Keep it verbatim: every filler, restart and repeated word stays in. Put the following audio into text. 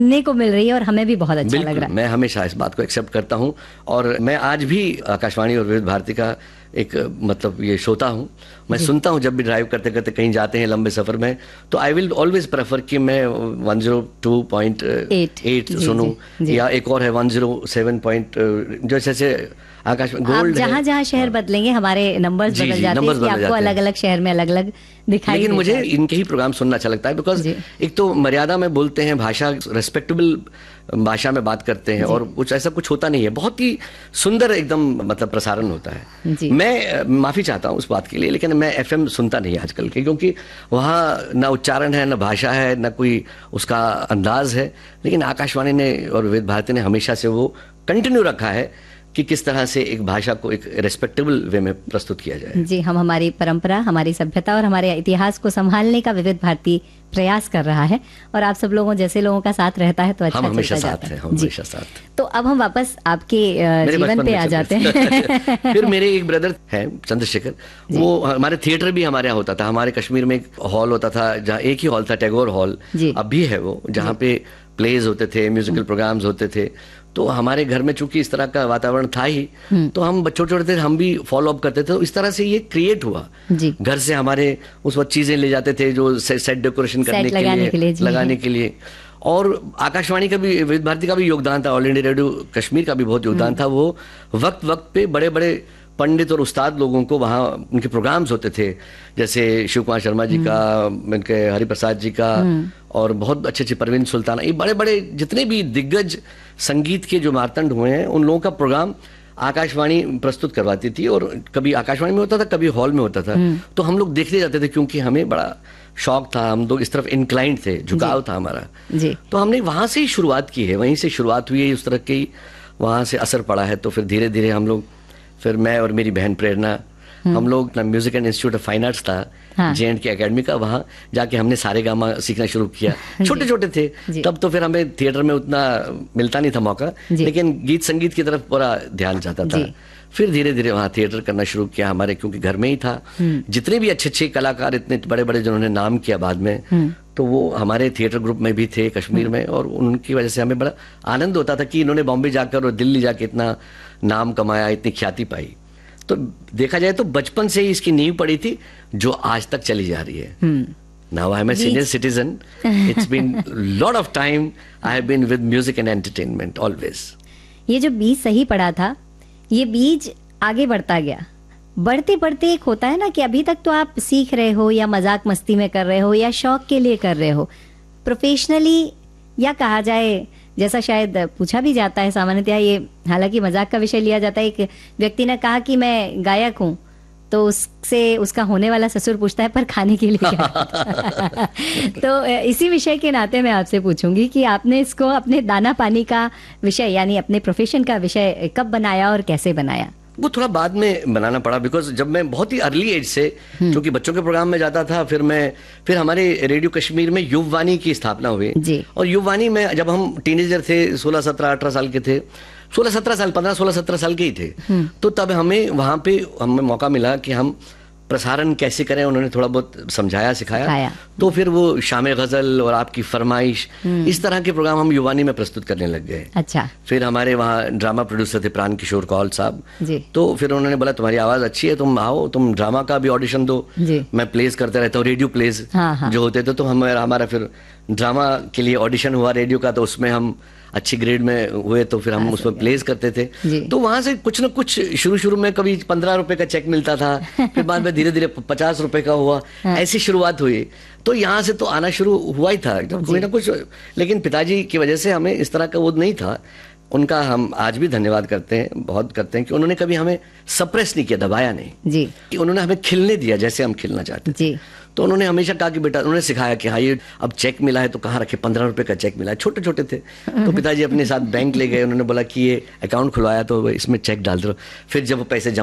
ने को मिल रही है और हमें भी बहुत अच्छा लग रहा है। मैं हमेशा इस बात को एक्सेप्ट करता हूं और मैं आज भी आकाशवाणी और विविध भारती का एक मतलब ये श्रोता हूं। मैं सुनता हूं जब भी ड्राइव करते करते कहीं जाते हैं लंबे सफर में, तो आई विल ऑलवेज प्रेफर कि मैं one zero two point eight सुनूं, या एक और है वन ज़ीरो सेवन पॉइंट जैसे जैसे आकाश में गोल्ड है। जहाँ जहाँ शहर बदलेंगे हमारे नंबर्स बदल जाते हैं, इसलिए आपको अलग अलग शहर में अलग अलग दिखाई। लेकिन मुझे इनके ही प्रोग्राम सुनना अच्छा लगता है, बिकॉज एक तो मर्यादा में बोलते हैं, भाषा रेस्पेक्टेबल भाषा में बात करते हैं और कुछ ऐसा कुछ होता नहीं है, बहुत ही सुंदर एकदम मतलब प्रसारण होता है। मैं माफी चाहता हूँ उस बात के लिए, लेकिन मैं एफएम सुनता नहीं आजकल के, क्योंकि वहाँ ना उच्चारण है, ना भाषा है, ना कोई उसका अंदाज है। लेकिन आकाशवाणी ने और विविध भारती ने हमेशा से वो कंटिन्यू रखा है कि किस तरह से एक भाषा को एक रेस्पेक्टेबल वे में प्रस्तुत किया जाए। जी, हम हमारी परंपरा, हमारी सभ्यता और हमारे इतिहास को संभालने का विविध भारती प्रयास कर रहा है, और आप सब लोगों जैसे लोगों का साथ रहता है तो अच्छा हम हमेशा चलता साथ जाता है। हैं, हम हमेशा साथ। तो अब हम वापस आपके जीवन पे आ जाते हैं। फिर मेरे एक ब्रदर हैं चंद्रशेखर, वो हमारे थिएटर भी हमारे यहाँ होता था। हमारे कश्मीर में एक हॉल होता था, जहाँ एक ही हॉल था, टैगोर हॉल, अब भी है वो, जहाँ पे प्लेज होते थे, म्यूजिकल प्रोग्राम्स होते थे। तो हमारे घर में चूंकि इस तरह का वातावरण था ही, तो हम छोटे छोटे थे, हम भी फॉलो अप करते थे। तो इस तरह से ये क्रिएट हुआ। घर से हमारे उस वक्त चीजें ले जाते थे जो सेट डेकोरेशन करने के लिए, के लिए लगाने के लिए। और आकाशवाणी का भी, विविध भारती का भी योगदान था, ऑल इंडिया रेडियो कश्मीर का भी बहुत योगदान था। वो वक्त वक्त पे बड़े बड़े पंडित और उस्ताद लोगों को वहाँ उनके प्रोग्राम्स होते थे, जैसे शिव कुमार शर्मा जी का, उनके हरिप्रसाद जी का, और बहुत अच्छे अच्छे परवीन सुल्ताना, ये बड़े बड़े जितने भी दिग्गज संगीत के जो मार्तंड हुए हैं, उन लोगों का प्रोग्राम आकाशवाणी प्रस्तुत करवाती थी। और कभी आकाशवाणी में होता था, कभी हॉल में होता था। तो हम लोग देखते जाते थे, क्योंकि हमें बड़ा शौक था, हम लोग इस तरफ इंक्लाइंड थे, झुकाव था हमारा जी। तो हमने वहां से ही शुरुआत की है, वहीं से शुरुआत हुई है, उस तरह की वहां से असर पड़ा है। तो फिर धीरे धीरे हम लोग, फिर मैं और मेरी बहन प्रेरणा, हम लोग music and institute of fine arts था, हाँ। जे एंड के एकेडमी का, वहाँ जाके हमने सारे गामा सीखना शुरू किया। छोटे छोटे थे तब, तो फिर हमें थिएटर में उतना मिलता नहीं था मौका, लेकिन गीत संगीत की तरफ पूरा ध्यान जाता था। फिर धीरे धीरे वहाँ थिएटर करना शुरू किया हमारे, क्योंकि घर में ही था। जितने भी अच्छे अच्छे कलाकार, इतने बड़े बड़े जिन्होंने नाम किया बाद में, तो वो हमारे थिएटर ग्रुप में भी थे कश्मीर में। और उनकी वजह से हमें बड़ा आनंद होता था कि इन्होंने बॉम्बे जाकर और दिल्ली जाके इतना नाम कमाया, इतनी ख्याति पाई। तो देखा जाए तो बचपन से ही इसकी नींव पड़ी थी, जो आज तक चली जा रही है। Now I am a senior citizen, it's been lot of time I have been with music and entertainment always. ये जो बीज सही पड़ा था, ये बीज आगे बढ़ता गया। बढ़ते बढ़ते एक होता है ना कि अभी तक तो आप सीख रहे हो, या मजाक मस्ती में कर रहे हो, या शौक के लिए कर रहे हो। प्रोफेशनली, या कहा जाए, जैसा शायद पूछा भी जाता है सामान्यतः, ये हालांकि मजाक का विषय लिया जाता है। एक व्यक्ति ने कहा कि मैं गायक हूँ, तो उससे उसका होने वाला ससुर पूछता है पर खाने के लिए क्या? तो इसी विषय के नाते मैं आपसे पूछूंगी कि आपने इसको अपने दाना पानी का विषय, यानी अपने प्रोफेशन का विषय कब बनाया और कैसे बनाया? वो थोड़ा बाद में बनाना पड़ा, बिकॉज जब मैं बहुत ही अर्ली एज से, क्योंकि बच्चों के प्रोग्राम में जाता था, फिर मैं फिर हमारे रेडियो कश्मीर में युववाणी की स्थापना हुई जी। और युववाणी में जब हम टीनेजर थे, सोलह सत्रह अठारह साल के थे, सोलह सत्रह साल पंद्रह सोलह सत्रह साल के ही थे, तो तब हमें वहां पे हमें मौका मिला कि हम प्रसारण कैसे करें। उन्होंने थोड़ा बहुत समझाया, सिखाया। तो फिर वो शाम गजल और आपकी फरमाइश, इस तरह के प्रोग्राम हम युवानी में प्रस्तुत करने लग गए। अच्छा। फिर हमारे वहाँ ड्रामा प्रोड्यूसर थे प्राण किशोर कौल साहब, तो फिर उन्होंने बोला तुम्हारी आवाज अच्छी है, तुम आओ, तुम ड्रामा का भी ऑडिशन दो। मैं प्लेस करते रहता हूँ, रेडियो प्लेस हाँ, हाँ। जो होते थे, तो हमारा हमारा फिर ड्रामा के लिए ऑडिशन हुआ रेडियो का, तो उसमें हम अच्छी ग्रेड में हुए, तो फिर हम उसमें प्लेस करते थे। तो वहां से कुछ न कुछ शुरू शुरू में कभी पंद्रह रुपए का चेक मिलता था, फिर बाद में धीरे धीरे पचास रुपए का हुआ, ऐसी शुरुआत हुई। तो यहाँ से तो आना शुरू हुआ ही था कोई ना कुछ। लेकिन पिताजी की वजह से हमें इस तरह का वो नहीं था। उनका हम आज भी धन्यवाद करते हैं, बहुत करते हैं, कि उन्होंने कभी हमें सप्रेस नहीं किया, दबाया नहीं जी। कि उन्होंने हमें खिलने दिया जैसे हम खिलना चाहते थे। तो उन्होंने हमेशा कहा कि बेटा, उन्होंने सिखाया कि हाँ ये अब चेक मिला है तो कहाँ रखे, पंद्रह रुपए का चेक मिला है, छोटे छोटे थे। तो पिताजी अपने साथ बैंक ले गए, उन्होंने बोला कि ये अकाउंट खुलवाया तो इसमें चेक डाल दो। फिर जब पैसे